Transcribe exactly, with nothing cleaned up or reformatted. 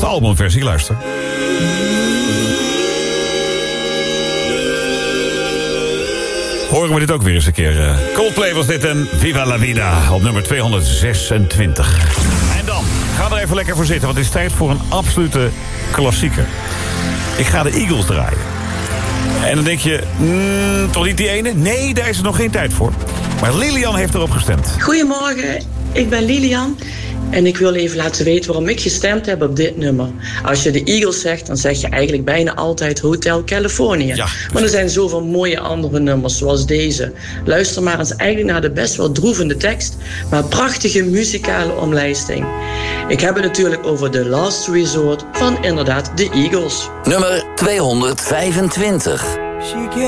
albumversie, luister. Horen we dit ook weer eens een keer. Coldplay was dit en Viva la Vida op nummer tweehonderdzesentwintig. En dan, ga er even lekker voor zitten, want het is tijd voor een absolute klassieker. Ik ga de Eagles draaien. En dan denk je, mm, toch niet die ene? Nee, daar is er nog geen tijd voor. Maar Lilian heeft erop gestemd. Goedemorgen, ik ben Lilian. En ik wil even laten weten waarom ik gestemd heb op dit nummer. Als je de Eagles zegt, dan zeg je eigenlijk bijna altijd Hotel California. Ja. Maar er zijn zoveel mooie andere nummers, zoals deze. Luister maar eens eigenlijk naar de best wel droevende tekst, maar prachtige muzikale omlijsting. Ik heb het natuurlijk over The Last Resort van inderdaad de Eagles. Nummer tweehonderdvijfentwintig.